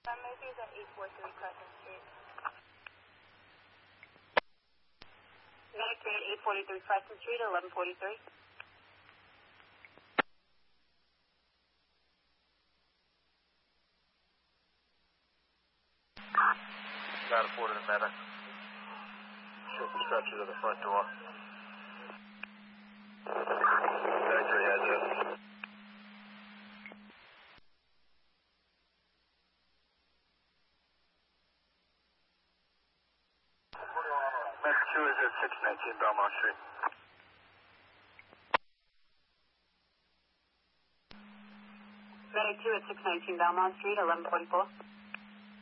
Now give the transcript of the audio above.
Maybe at 843 Crescent Street. Medic 3 at 843 Crescent Street, 1143. Got a port in a medic. Shift the stretcher to the front door. Medic 3 has it. Medic 2 is at 619 Belmont Street. Medic 2 at 619 Belmont Street, 1144.